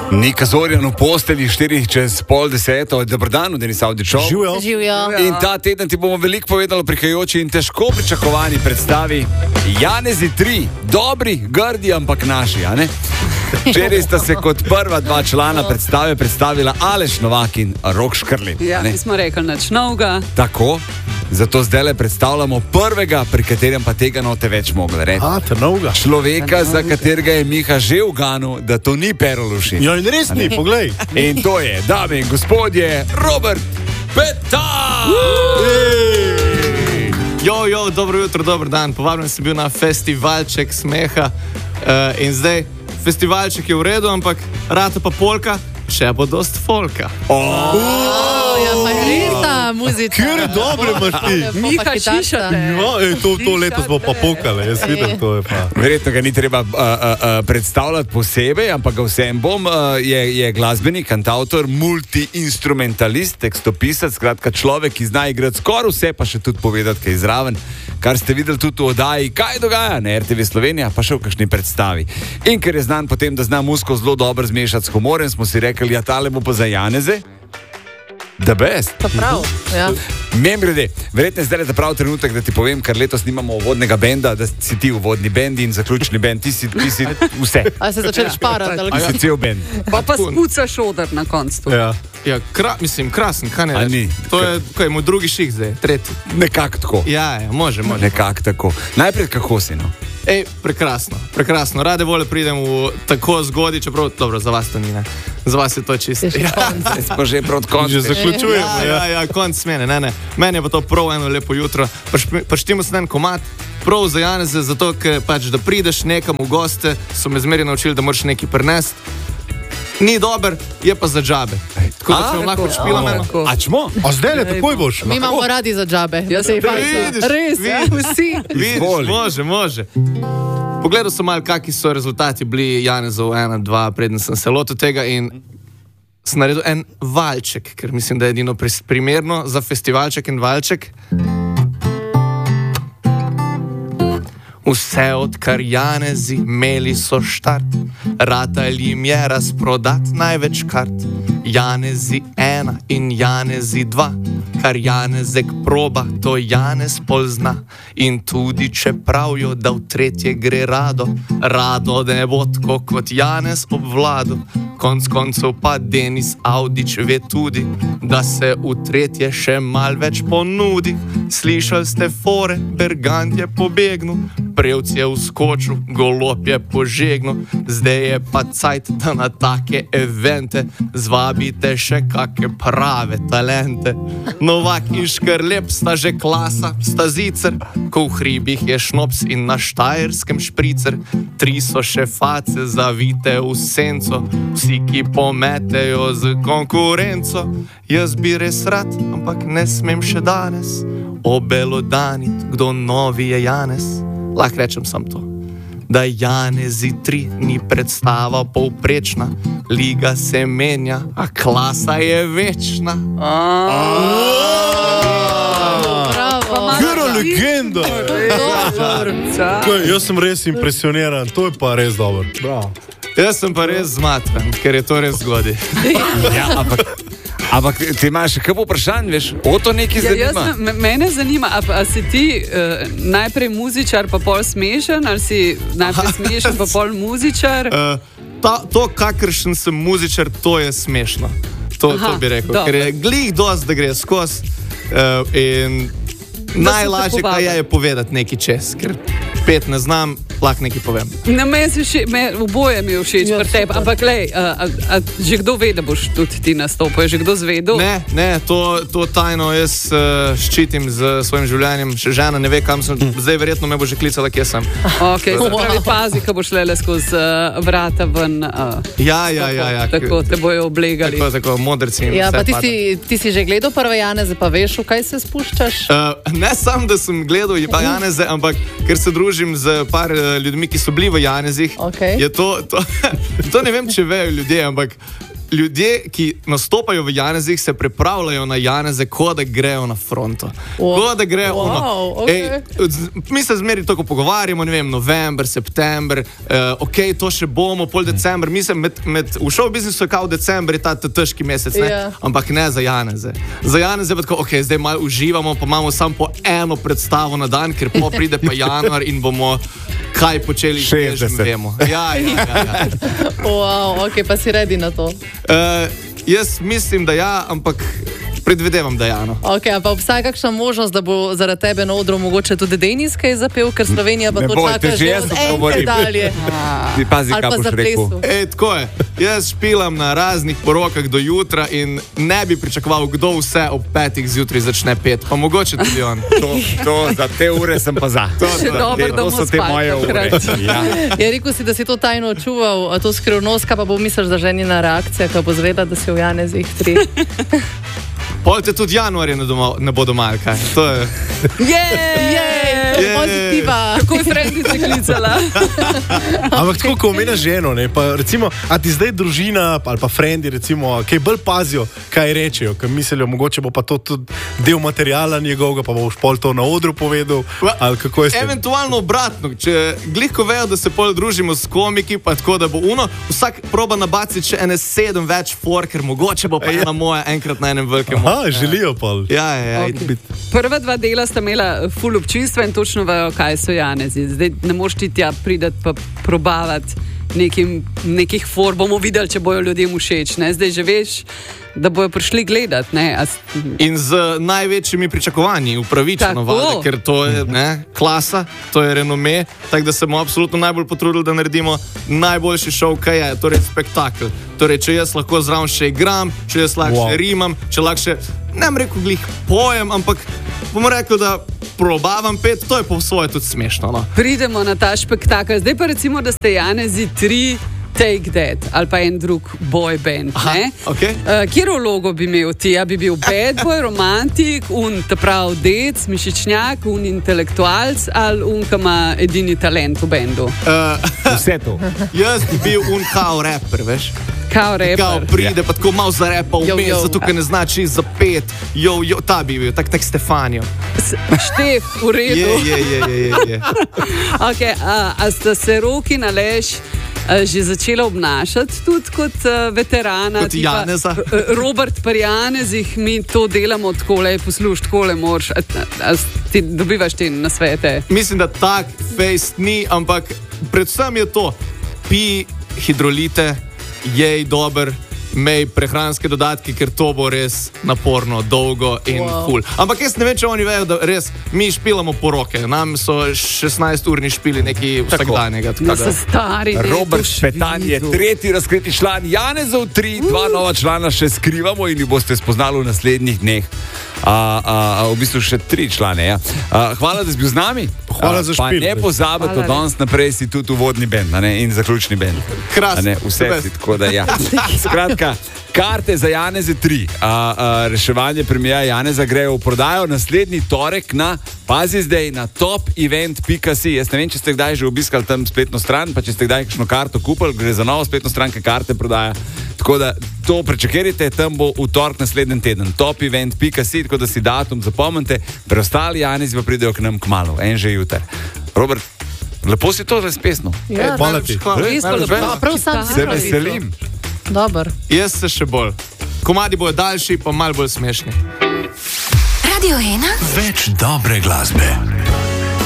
Nika Zorjan v postelji 9:04, dober dan, Denis Avdićov. Živijo. In ta teden ti bomo veliko povedali o prihajajoči in težko pričakovani predstavi Janezi 3, dobri, grdi, ampak naši, a ne? Včeraj sta se kot prva dva člana predstave predstavila Aleš Novak in Rok Škrlin. Ja, mi smo rekli nič novega. Tako, zato zdaj le predstavljamo prvega, pri katerem pa tega note več mogli reči. Človeka, za katerega je Miha že uganil, da to ni Pero Lušin. Ja, in res ni, poglej. In to je, dame in gospodje, Robert Petar! Jo, dobro jutro, dober dan. Povabljen sem bil na festivalček smeha in zdaj festivalček je v redu, ampak rata pa polka, še bo dost folka. Ja, pa je res ta muzika. Kjer dobre imaš ti? Miha, šišate. Ja, to letos bo pa pokale, jaz vidim, to je pa. Verjetno ga ni treba predstavljati posebej, ampak ga vsem bom. Je glasbenik, kantautor, multi-instrumentalist, tekstopisac, skratka človek, ki zna igrati skoraj vse, pa še tudi povedati, kaj je zraven. Kar ste videli tudi v oddaji, kaj dogaja na RTV Slovenija, pa še v kakšni predstavi. In ker je znan potem, da zna muziko zelo dobro zmešati s humorem, smo si rekli, ja, tale bo pa za Janeze. The best. Pa prav, ja. Mimogrede, verjetno je zdaj ta prav trenutek, da ti povem, ker letos nimamo uvodnega benda, da si ti uvodni bend in zaključni bend, ti si vse. A se začeli šparati? Ti si cel bend. Pa spucaš oder na koncu. Ja, krasen, kaj ne reči? To je moj drugi ših zdaj, tretji. Nekako tako. Ja, može. Nekako tako. Najprej kako si, no? Prekrasno. Rade volje pridem v tako zgodaj, čeprav, dobro, za vas to ni, ne. Za vas je to čisto. Smo že proti koncu. Že zaključujemo. Ja, konc smene, ne. Meni je pa to prav eno lepo jutro. Paštimo se en komad, prav za Janeze, zato, ker pač, da prideš nekam v goste, so me zmeraj naučili, da moraš nekaj prinesti. Ni dober, je pa za džabe. Tako da se lahko špilamo. A čmo? A zdaj le, takoj boš. Mi imamo radi za džabe. Ja, se vidiš. Res, ja, vsi. Vidiš, može. Pogledal sem malo, kakšni so rezultati bili Janezov 1-2, preden sem se lotil tega in sem naredil en valček, ker mislim, da je edino primerno za festivalček in valček. Vse odkar Janezi imeli so štart, ratali jim je razprodat največ kart. Janezi 1 in Janezi 2, kar Janezek proba, to Janez pol zna. In tudi če pravijo, da v tretje gre rado ne bo tako kot Janez obvlado. Konc koncev pa Denis Avdić ve tudi, da se v tretje še mal več ponudi. Slišali ste fore, Bergant je pobegnil, Prevc je vskočil, Golob je požegnil. Zdaj je pa cajt, da na take evente zvabite še kake prave talente. Novak in Škrlep sta že klasa, sta zicer, ko v hribih je šnops in na Štajerskem špricer. 3 so še face zavite v senco, vsi, ki pometejo z konkurenco. Jaz bi res rad, ampak ne smem še danes obelodanit, kdo novi je Janez. Lahko rečem sam to, da Janezi 3 ni predstava povprečna, liga se menja, a klasa je večna. Kjero legenda! Jaz sem res impresioniran, to je pa res dobro. Bravo. Jaz sem pa res zmatran, ker je to res zgodaj. Ja, ampak ti imaš še kaj vprašanj, veš? O to nekaj zanima. Mene zanima, a si ti najprej muzičar, pa pol smešen, ali si najprej smešen, pa pol muzičar? To, kakršen sem muzičar, to je smešno. To bi rekel, ker je glih dost, da gre skozi in najlažje, kaj je povedati nekaj čez, ker 5 ne znam, lahko nekaj povem. Oboje mi je všeč pri tebi, ampak lej, a že kdo ve, da boš tudi ti nastopil? Je že kdo zvedel? Ne, to tajno jaz ščitim z svojim življenjem. Še žena ne ve, kam sem. Zdaj verjetno me bo že klicala, kje sem. Ok, pravi, pazi, ko boš lele skozi vrata ven. Ja. Tako te bojo oblegali. Tako, modrci in ja, vse. Pa ti si že gledal prve Janeze, pa veš, v kaj se spuščaš? Ne sam, da sem gledal pa Janeze, ampak ker se družim z par ljudmi, ki so bili v Janezih, je to ne vem, če vejo ljudje, ampak ljudje, ki nastopajo v Janezih, se pripravljajo na Janeze, kot da grejo na fronto. Kot da grejo mi se zmeri tako pogovarjamo, ne vem, november, september, to še bomo, pol december. Mislim, v show biznisu je kao december, je ta težki mesec, ne? Ampak ne za Janeze. Za Janeze pa tako, zdaj malo uživamo, pa imamo samo po eno predstavo na dan, ker pride pa januar in bomo kaj počeli, že vemo. Ja. Wow, pa si redi na to. Jaz mislim, da ja, ampak predvidevam, da ja. Pa obstaja kakšna možnost, da bo zaradi tebe na odru mogoče tudi Denis kaj zapel, ker Slovenija pa to čaka že od enkrat dalje. Ti pazi, kaj boš rekel. Tako je. Jaz špilam na raznih porokah do jutra in ne bi pričakoval, kdo vse ob 5 zjutraj začne pet. Pa mogoče tudi on. To za te ure sem pa za. To so te moje ure. Ja, rekel si, da si to tajno čuval, to skrivnost, kaj pa bo misliš, da ženina reakcija, ko bo zvedela, da si v Janezih 3. Pojdite tudi januarja ne bo doma, kaj? To je... Pozitiva! Tako je Frendica klicala. Ampak tako, ko omenjaš ženo, ne, pa recimo, a ti zdaj družina ali pa frendi, recimo, kaj bolj pazijo, kaj rečejo, ker mislijo, mogoče bo pa to tudi del materijala njegovega, pa boš pol to na odru povedal, ali kako je s tem? Eventualno obratno, če glihko vejo, da se pol družimo s komiki, pa tako, da bo vsak proba nabaciti še ene 7 več for, ker mogoče bo pa ena moja enkrat na enem velikem. Želijo pol. Ja. Prva 2 dela sta imela ful občinstva in točno vejo, kaj so Janezi. Zdaj ne moš ti tja pridati pa probavati nekih for, bomo videli, če bojo ljudem všeč. Ne? Zdaj že veš, da bojo prišli gledati. In z največjimi pričakovanji, upravičeno vale, ker to je klasa, to je renome, tako da se bomo absolutno najbolj potrudili, da naredimo najboljši šov, kaj je, torej spektakel. Torej, če jaz lahko zraven še igram, če jaz lahko še rimam, če lahko še, ne bom rekel glih pojem, ampak bomo rekel, da probavam pet, to je po svoje tudi smešno. No? Pridemo na ta spektakel. Zdaj pa recimo, da ste Janezi 3 Take That ali pa en drug boy band. Kjero vlogo bi imel ti? Ja, bi bil bad boy, romantik, ta prav dec, mišičnjak, intelektualc ali ki ima edini talent v bendu? Vse to. Jaz bi bil kao rapper, veš? Kao rapper. Kao pride, pa tako malo zarepa vmes, zato ker ne znači za 5. Ta bi bil, tak Stefanijo. Štef, v redu. Je. A sta se Roki in Aleš že začela obnašati tudi kot veterana? Kot Janeza. Robert pri Janezih, mi to delamo takole, posluš, takole moraš. Ti dobivaš te nasvete? Mislim, da tak fejst ni, ampak predvsem je to. Pi hidrolite, jej dober, mej prehranske dodatke, ker to bo res naporno, dolgo in ful. Ampak jaz ne vem, če oni vejo, da res mi špilamo poroke. Nam so 16-urni špili neki vsakdanjega. So stari. Robert Petan je 3. razkriti član Janezov 3, 2 nova člana še skrivamo in jih boste spoznali v naslednjih dneh. V bistvu še 3 člane. Ja. Hvala, da si bil z nami. Hvala za špil. Pa ne pozabite, od danes naprej si tudi uvodni bend in zaključni bend. Krasno. Vse si tako, da ja. Skratka, karte za Janeze 3. Reševanje premiera Janeza grejo v prodajo naslednji torek na, pazi zdaj, na topevent.si. Jaz ne vem, če ste kdaj že obiskali tam spletno stran, pa če ste kdaj kakšno karto kupili, gre za novo spletno stran, ki karte prodaja. Tako da to prečakajte, tam bo v torek naslednji teden. Topevent.si, tako da si datum zapomnite. Preostali Janezi pa pridejo k nam kmalu, en že jutri. Robert, lepo si to res pesno. Ja, hvala ti. Prav sam se veselim. Dobar. Jaz se še bolj. Komadi bojo daljši, pa malo bolj smešni. Radio 1. Več dobre glasbe.